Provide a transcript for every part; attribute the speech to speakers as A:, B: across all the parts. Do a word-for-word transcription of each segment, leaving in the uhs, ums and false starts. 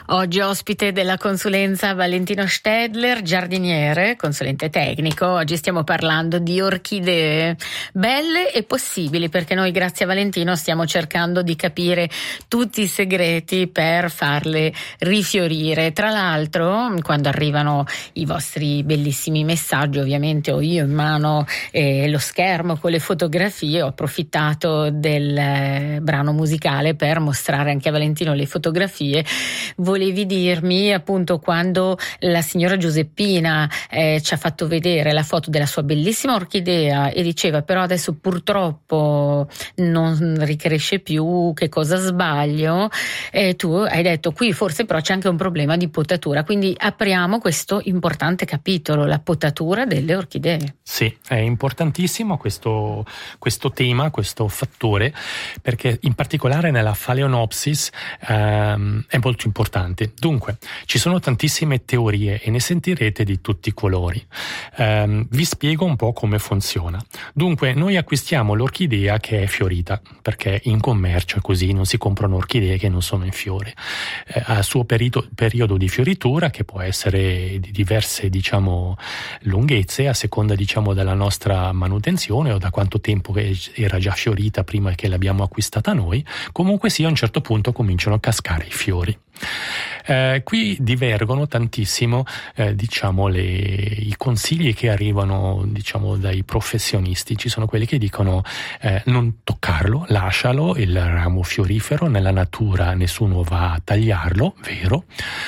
A: Oggi ospite della consulenza Valentino Stedler, giardiniere, consulente tecnico. Oggi stiamo parlando di orchidee belle e possibili, perché noi grazie a Valentino stiamo cercando di capire tutti i segreti per farle rifiorire. Tra l'altro, quando arrivano i vostri bellissimi messaggi, ovviamente ho io in mano eh, lo schermo con le fotografie, ho approfittato del eh, brano musicale per mostrare anche a Valentino le fotografie. Volevi dirmi appunto quando la signora Giuseppina eh, ci ha fatto vedere la foto della sua bellissima orchidea e diceva però adesso purtroppo non ricresce più, che cosa sbaglio? E tu hai detto qui forse però c'è anche un problema di potatura, quindi apriamo questo importante capitolo, la potatura delle orchidee.
B: Sì, è importantissimo questo, questo tema, questo fattore, perché in particolare nella Phalaenopsis ehm, è molto importante. Dunque, ci sono tantissime teorie e ne sentirete di tutti i colori. Ehm, vi spiego un po' come funziona. Dunque, noi acquistiamo l'orchidea che è fiorita, perché in commercio è così, non si comprano orchidee che non sono in fiore. Eh, ha il suo perito, periodo di fioritura, che può essere di diverse, diciamo, lunghezze, a seconda, diciamo, della nostra manutenzione o da quanto tempo che era già fiorita prima che l'abbiamo acquistata noi. Comunque sia, a un certo punto cominciano a cascare i fiori. Eh, qui divergono tantissimo eh, diciamo le, i consigli che arrivano, diciamo, dai professionisti. Ci sono quelli che dicono eh, non toccarlo, lascialo il ramo fiorifero, nella natura nessuno va a tagliarlo, vero,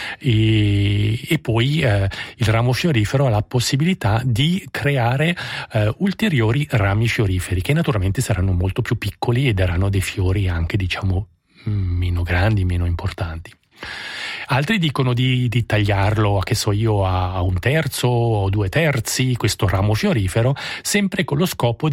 B: e, e poi eh, il ramo fiorifero ha la possibilità di creare eh, ulteriori rami fioriferi che naturalmente saranno molto più piccoli e daranno dei fiori anche, diciamo, meno grandi, meno importanti. Altri dicono di, di tagliarlo, che so io, a, a un terzo o due terzi, questo ramo fiorifero, sempre con lo scopo